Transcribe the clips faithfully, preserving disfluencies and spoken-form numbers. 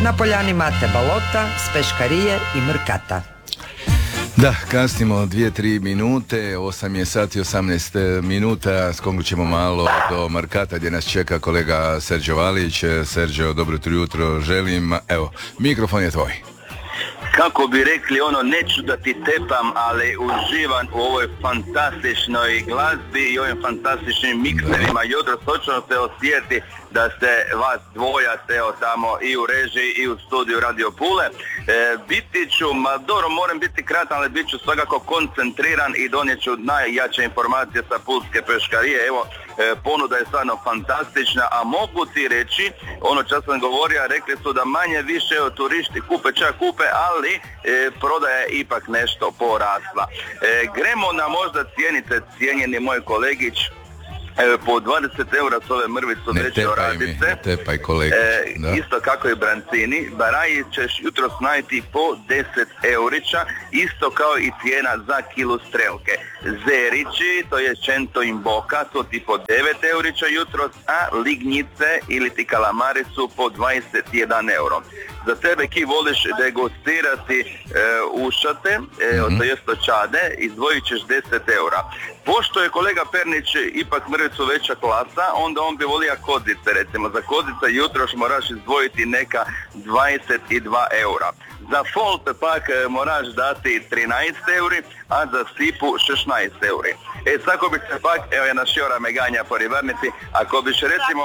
Na poljani Mate Balota, s Peškarije i Mrkata. Da, kasnimo dvije, tri minute, osam je sati, osamnaest minuta, skonut ćemo malo do Mrkata gdje nas čeka kolega Serđo Valić. Serđo, dobro jutro želim, evo, mikrofon je tvoj. Kako bi rekli ono, neću da ti tepam, ali uživam u ovoj fantastičnoj glazbi i ovim fantastičnim mikserima. Jutros točno se osjeti da ste vas dvoja ste tamo i u režiji i u studiju Radio Pule. E, biti ću, ma dobro, moram biti kratan, ali bit ću svakako koncentriran i donijet ću najjače informacije sa Pulske peškarije. Evo, e, ponuda je stvarno fantastična, a mogu ti reći, ono što sam govorio, rekli su da manje više turisti kupe čak kupe, ali e, prodaja je ipak nešto porasla. E, gremo na možda cijenite, cijenjeni moj kolegić, E, po dvadeset eura s ove mrvice veće oradice. Ne tepaj kolegić. E, isto kako i brancini. Baraji ćeš jutros najti po deset eurića, isto kao i cijena za kilu strelke. Zerići, to je cento in boka, to ti po devet eurića jutros, a lignjice ili ti kalamari su po dvadeset jedan euro. Za tebe ki voliš degustirati e, ušate, e, mm-hmm. to jest čade, izdvojit ćeš deset eura. Pošto je kolega Pernić ipak mrvicu veća klasa, onda on bi volio kozice, recimo. Za kozice jutros moraš izdvojiti neka dvadeset dva eura. Za folte pak moraš dati trinaest euri, a za sipu šesnaest euri. E, tako bi se pak, evo jedna šiora me ganja po ribarnici, ako biš recimo...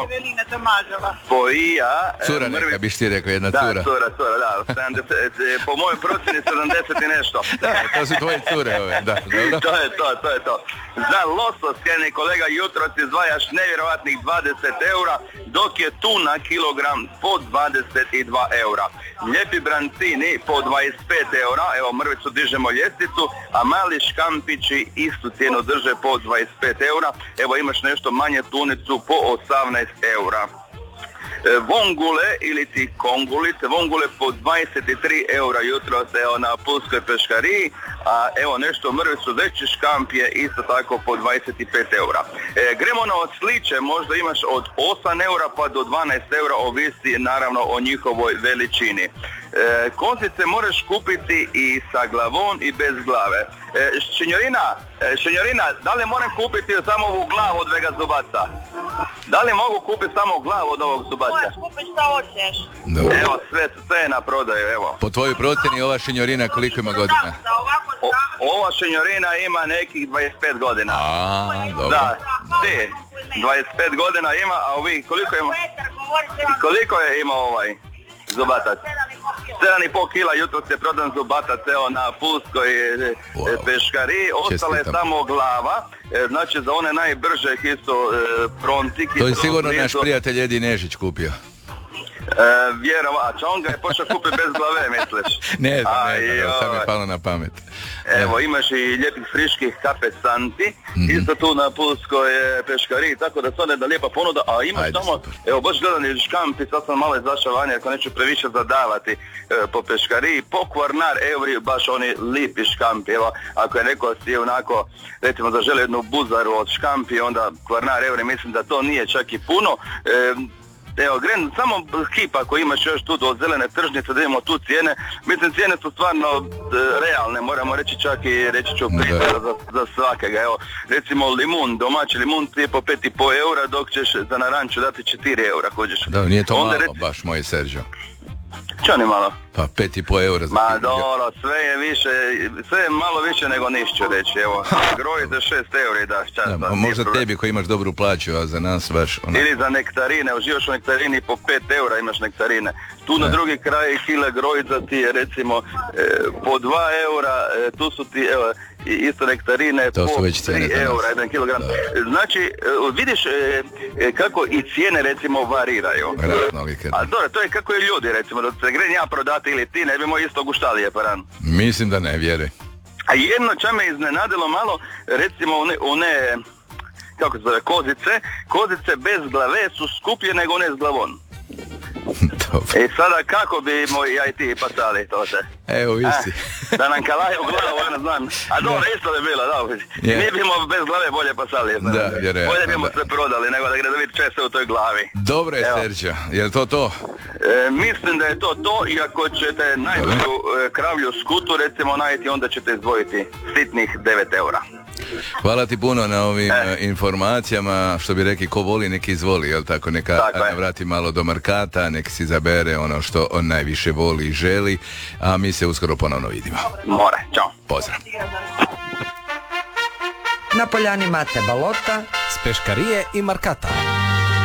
Po ija... Cura mrvic... neka biš ti rekao, jedna cura. Da, cura, cura, da. sedamdeset, po mojoj procjeni sedamdeset i nešto. Da, to su tvoje cure ove, da. Dobro. To je to, to je to. Za losos, kjeni kolega, jutro ti izdvajaš nevjerovatnih dvadeset eura, dok je tuna kilogram po dvadeset dva eura. Lijepi brancini po dvadeset pet eura, evo mrvicu dižemo ljestvicu, a mali škampići istu cijenu drže po dvadeset pet eura, evo imaš nešto manje tunicu po osamnaest eura. Vongule ili ti kongulice, vongule po dvadeset tri eura jutro se evo na Pulskoj peškariji, a evo nešto mrvicu veći škamp je isto tako po dvadeset pet eura. E, gremo na odsliče, možda imaš od osam eura pa do dvanaest eura, ovisi naravno o njihovoj veličini. E, kozice moraš kupiti i sa glavom i bez glave. E, šenjorina, e, šenjorina, da li moram kupiti samo ovu glavu od vega zubaca? Da li mogu kupiti samo glavu od ovog zubaca? Moraš kupiti šta hoćeš. Dobro. Evo, sve, sve je na prodaju, evo. Po tvojoj procjeni ova šenjorina koliko ima godina? O, ova šenjorina ima nekih dvadeset pet godina. A, dobro. Da, ti, dvadeset pet godina ima, a ovi koliko ima? Koliko je ima ovaj zubatac? sedam i pol kila jutro se prodan zubatac evo na Pulskoj wow. peškariji, ostala je samo glava, znači za one najbrže isto e, pronti. To je sigurno naš prijatelj Edi Nežić kupio. E, vjerovač, on ga je počeo kupiti bez glave, misliš? Ne znam, ne znam, evo, sad mi je palo na pamet. Evo, imaš i lijepih friških kapesanti, mm-hmm. isto tu na Pulskoj peškariji, tako da to je jedna lijepa ponuda, a imaš Ajde, tamo, super. Evo, baš gledani škampi, sad sam malo izašao vanje, ako neću previše zadavati e, po peškariji, po Kvarnar Evri, baš oni lijepi škampi, evo, ako je neko si onako, recimo da želi jednu buzaru od škampi, onda Kvarnar Evri, mislim da to nije čak i puno, e, Evo, gren, samo hip ako imaš još tu do zelene tržnice da imamo tu cijene, mislim cijene su stvarno e, realne, moramo reći čak i reći ću prije za, za svakega, evo, recimo limun, domaći limun ti je po pet i po eura, dok ćeš za naranču dati četiri eura kuđeš. Da, nije to Onda malo reci... baš, moj Serđo. Čo ne malo? Pa pet i po eura za Ma dobro, sve je više, sve je malo više nego nišću reći, evo, groji za šest eura daš čas. Da, da, možda tebi koji imaš dobru plaću, a za nas baš ona... Ili za nektarine, uživaš u nektarini po pet eura imaš nektarine. Tu na drugi kraj kile grojica ti je recimo e, po dva eura, e, tu su ti, evo, isto nektarine to po tri eura, jedan kilogram. Da. Znači, e, vidiš e, e, kako i cijene recimo variraju. Raznolike. A dobro, to je kako i ljudi recimo, da se gren ja prodati ili ti, ne bi moj isto guštalije paran. Mislim da ne, vjeruj. A jedno čo me iznenadilo malo, recimo one, one kako se zove, kozice, kozice bez glave su skuplje nego one s glavom. I sada kako bi moj ja i ti pasali to se? Evo, visi. Eh, da nam kalaju u glavu, ja ne znam. A dobro, isto bi bilo, da. Je. Mi bimo bez glave bolje pasali. Da, vjerojatno, bolje bimo da. se prodali nego da gre da vidi često u toj glavi. Dobro je, Evo. Serđo. Je li to to? E, mislim da je to to i ako ćete najbolju e, kravlju skutu recimo najti, onda ćete izdvojiti sitnih devet eura. Hvala ti puno na ovim E. e, informacijama, što bi rekli, ko voli nek izvoli, jel tako, neka Tako je. vrati malo do Markata, nek si zabere ono što on najviše voli i želi, a mi se uskoro ponovno vidimo. More, čao. Pozdrav. Na poljani Mate Balota S Peškarije i Markata.